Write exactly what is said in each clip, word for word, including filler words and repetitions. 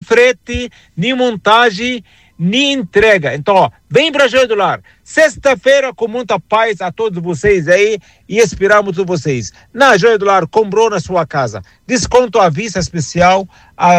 frete, nem montagem, nem entrega. Então, ó, vem pra Joia do Lar. Sexta-feira com muita paz a todos vocês aí e esperamos vocês. Na Joia do Lar, comprou na sua casa. Desconto à vista especial,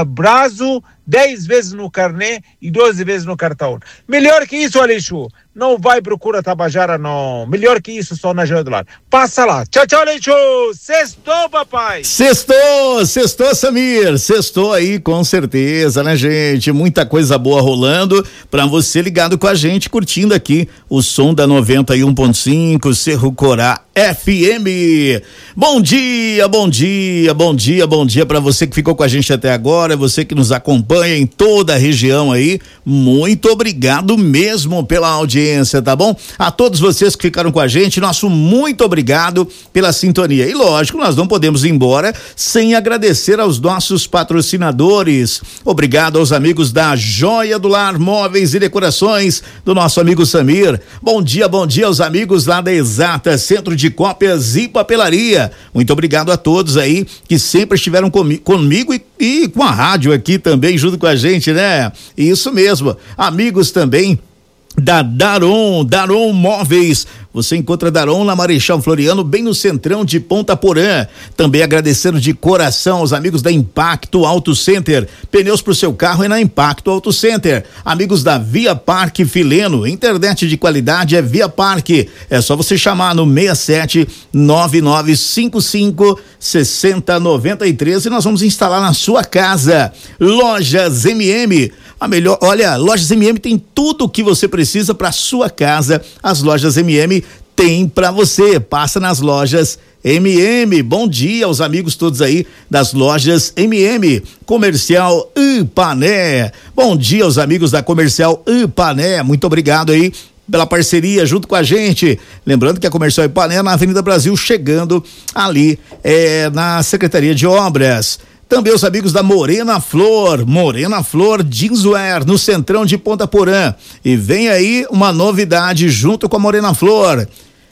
abraço dez vezes no carnê e doze vezes no cartão. Melhor que isso, Aleixo. Não vai procurar Tabajara, não. Melhor que isso, só na Joia do Lar. Passa lá. Tchau, tchau, Aleixo. Sextou, papai. Sextou, sextou, Samir. Sextou aí, com certeza, né, gente? Muita coisa boa rolando pra você ligado com a gente, curtindo aqui o som da noventa e um ponto cinco, Cerro Corá F M. Bom dia, bom dia, bom dia, bom dia pra você que ficou com a gente até agora, você que nos acompanha em toda a região aí, muito obrigado mesmo pela audiência, tá bom? A todos vocês que ficaram com a gente, nosso muito obrigado pela sintonia. E lógico, nós não podemos ir embora sem agradecer aos nossos patrocinadores. Obrigado aos amigos da Joia do Lar Móveis e Decorações, do nosso amigo Samir. Bom dia, bom dia aos amigos lá da Exata, Centro de Cópias e Papelaria. Muito obrigado a todos aí que sempre estiveram comi- comigo e, e com a rádio aqui também, junto com a gente, né? Isso mesmo. Amigos também da Daron, Daron Móveis. Você encontra Daron na Marechal Floriano, bem no centrão de Ponta Porã. Também agradecendo de coração aos amigos da Impacto Auto Center. Pneus pro seu carro é na Impacto Auto Center. Amigos da Via Parque Fileno, internet de qualidade é Via Parque. É só você chamar no seis sete nove nove cinco cinco seis zero nove três e nós vamos instalar na sua casa. Lojas M M. A melhor, olha, Lojas M M tem tudo o que você precisa para sua casa. As Lojas M M tem para você. Passa nas Lojas M M. Bom dia aos amigos todos aí das Lojas M M. Comercial Ipané. Bom dia aos amigos da Comercial Ipané. Muito obrigado aí pela parceria junto com a gente. Lembrando que a Comercial Ipané é na Avenida Brasil, chegando ali é, na Secretaria de Obras. Também os amigos da Morena Flor, Morena Flor Jeanswear, no centrão de Ponta Porã. E vem aí uma novidade junto com a Morena Flor.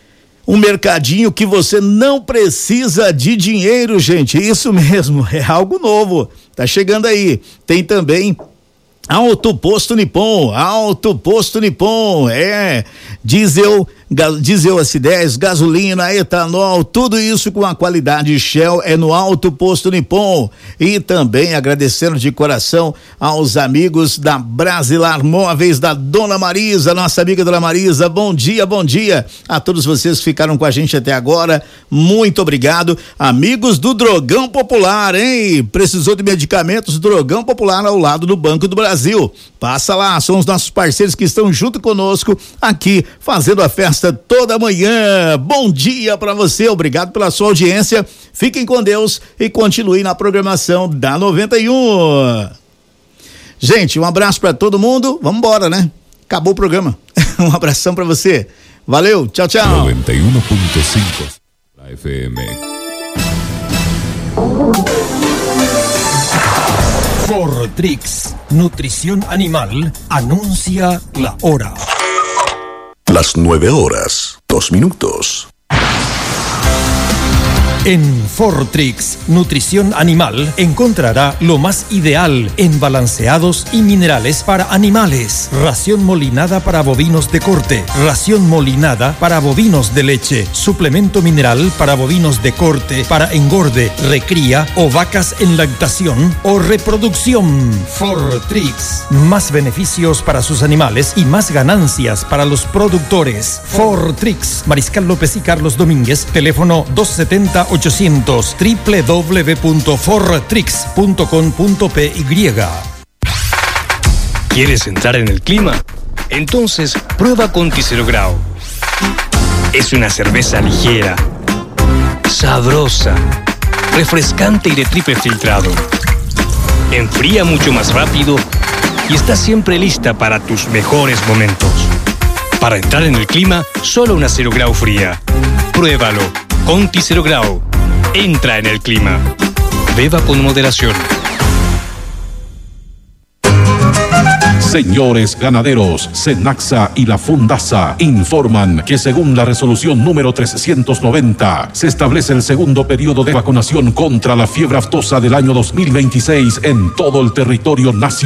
Um mercadinho que você não precisa de dinheiro, gente. Isso mesmo, é algo novo. Tá chegando aí. Tem também Alto Posto Nippon, Alto Posto Nippon, é, diesel, ga, diesel S dez, gasolina, etanol, tudo isso com a qualidade Shell é no Alto Posto Nippon. E também agradecendo de coração aos amigos da Brasilar Móveis, da Dona Marisa, nossa amiga Dona Marisa. Bom dia, bom dia a todos vocês que ficaram com a gente até agora, muito obrigado. Amigos do Drogão Popular, hein? Precisou de medicamentos? Drogão Popular ao lado do Banco do Brasil. Brasil, passa lá, são os nossos parceiros que estão junto conosco aqui, fazendo a festa toda manhã. Bom dia pra você, obrigado pela sua audiência, fiquem com Deus e continuem na programação da noventa e um. Gente, um abraço pra todo mundo, vamos embora, né? Acabou o programa. Um abração pra você, valeu, tchau, tchau. noventa e um ponto cinco F M. Fortrix, nutrición animal, anuncia la hora. Las nueve horas, dos minutos. En Fortrix, nutrición animal, encontrará lo más ideal en balanceados y minerales para animales. Ración molinada para bovinos de corte, ración molinada para bovinos de leche, suplemento mineral para bovinos de corte, para engorde, recría o vacas en lactación o reproducción. Fortrix, más beneficios para sus animales y más ganancias para los productores. Fortrix, Mariscal López y Carlos Domínguez, teléfono dos setenta ochocientos, doble u doble u doble u punto fortrix punto com punto p y. ¿Quieres entrar en el clima? Entonces prueba Conti Zero Grau. Es una cerveza ligera, sabrosa, refrescante y de triple filtrado. Enfría mucho más rápido y está siempre lista para tus mejores momentos. Para entrar en el clima, solo una Zero Grau fría. Pruébalo. Conti Zero Grau. Entra en el clima. Beba con moderación. Señores ganaderos, Senaxa y la Fundasa informan que según la resolución número trescientos noventa, se establece el segundo periodo de vacunación contra la fiebre aftosa del año dos mil veintiséis en todo el territorio nacional.